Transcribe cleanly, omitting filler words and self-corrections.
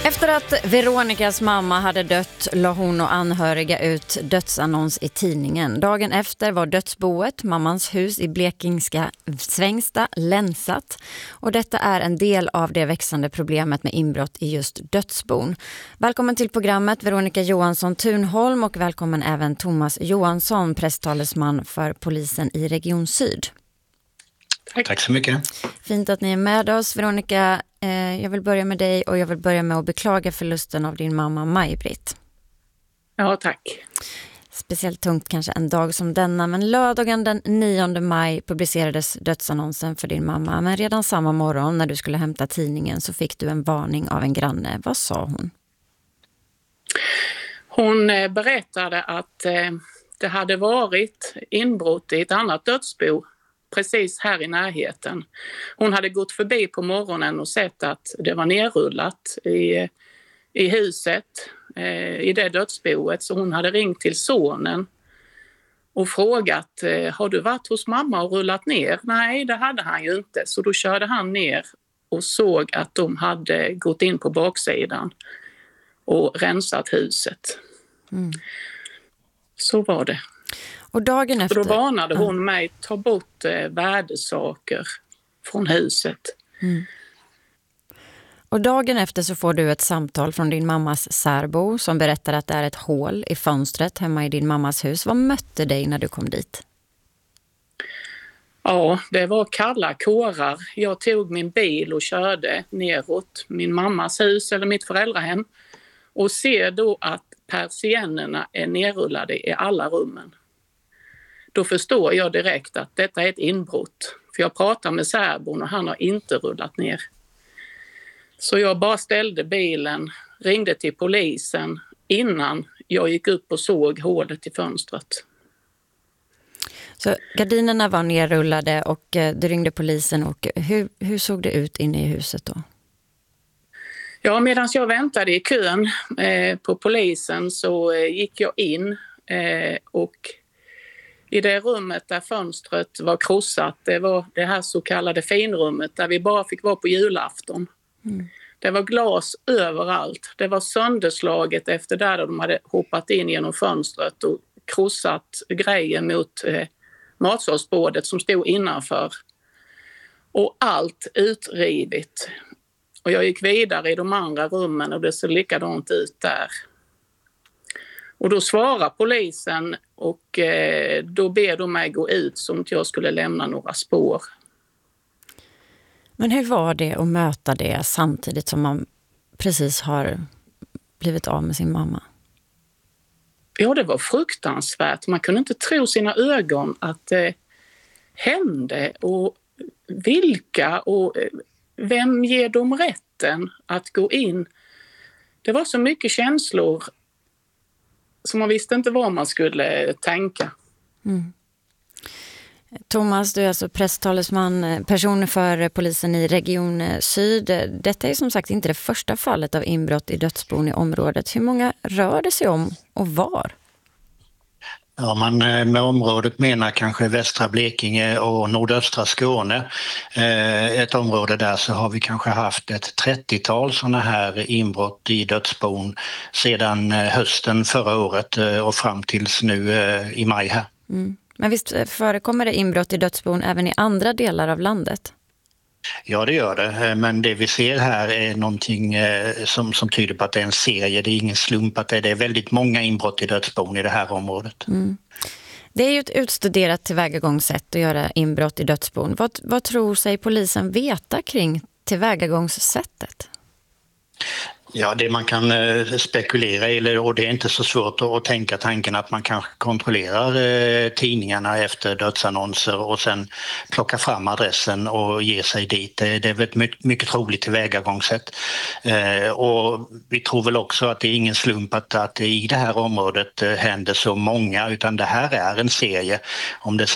Efter att Veronicas mamma hade dött la hon och anhöriga ut dödsannons i tidningen. Dagen efter var dödsboet, mammans hus i blekingska Svängsta, länsat. Och detta är en del av det växande problemet med inbrott i just dödsbon. Välkommen till programmet Veronica Johansson Thunholm och välkommen även Thomas Johansson, presstalesman för polisen i Region Syd. Tack så mycket. Fint att ni är med oss. Veronica, jag vill börja med dig och jag vill börja med att beklaga förlusten av din mamma Maj-Britt. Ja, tack. Speciellt tungt kanske en dag som denna, men lördagen den 9 maj publicerades dödsannonsen för din mamma. Men redan samma morgon när du skulle hämta tidningen så fick du en varning av en granne. Vad sa hon? Hon berättade att det hade varit inbrott i ett annat dödsbo precis här i närheten. Hon hade gått förbi på morgonen och sett att det var nerrullat i huset, i det dödsboet. Så hon hade ringt till sonen och frågat, har du varit hos mamma och rullat ner? Nej, det hade han ju inte. Så då körde han ner och såg att de hade gått in på baksidan och rensat huset. Mm. Så var det. Och dagen efter... Då varnade hon mig, ta bort värdesaker från huset. Mm. Och dagen efter så får du ett samtal från din mammas särbo som berättar att det är ett hål i fönstret hemma i din mammas hus. Vad mötte dig när du kom dit? Ja, det var kalla kårar. Jag tog min bil och körde neråt min mammas hus eller mitt föräldrahem och ser då att persiennerna är nerrullade i alla rummen. Då förstår jag direkt att detta är ett inbrott. För jag pratar med särbon och han har inte rullat ner. Så jag bara ställde bilen, ringde till polisen innan jag gick upp och såg hålet i fönstret. Så gardinerna var nerrullade och du ringde polisen. Och hur såg det ut inne i huset då? Ja, medan jag väntade i kön på polisen så gick jag in och i det rummet där fönstret var krossat, det var det här så kallade finrummet där vi bara fick vara på julafton. Mm. Det var glas överallt. Det var sönderslaget efter där de hade hoppat in genom fönstret och krossat grejer mot matsalsbordet som stod innanför. Och allt utrivit. Och jag gick vidare i de andra rummen och det såg likadant ut där. Och då svarar polisen och då ber de mig gå ut som att jag skulle lämna några spår. Men hur var det att möta det samtidigt som man precis har blivit av med sin mamma? Ja, det var fruktansvärt. Man kunde inte tro sina ögon att det hände. Och vilka och vem ger dem rätten att gå in? Det var så mycket känslor så man visste inte vad man skulle tänka. Mm. Thomas, du är alltså presstalesman, person för polisen i Region Syd. Detta är som sagt inte det första fallet av inbrott i dödsbon i området. Hur många rör det sig om och var? Ja, man med området menar kanske västra Blekinge och nordöstra Skåne. Ett område där så har vi kanske haft ett 30-tal sådana här inbrott i dödsbon sedan hösten förra året och fram tills nu i maj här. Mm. Men visst förekommer det inbrott i dödsbon även i andra delar av landet? Ja, det gör det. Men det vi ser här är någonting som tyder på att det är en serie. Det är ingen slump att det är väldigt många inbrott i dödsbon i det här området. Mm. Det är ju ett utstuderat tillvägagångssätt att göra inbrott i dödsbon. Vad tror sig polisen veta kring tillvägagångssättet? Ja, det man kan spekulera i, och det är inte så svårt att tänka tanken att man kanske kontrollerar tidningarna efter dödsannonser och sen plockar fram adressen och ger sig dit. Det är ett mycket troligt tillvägagångssätt. Och vi tror väl också att det är ingen slump att i det här området händer så många, utan det här är en serie. Om det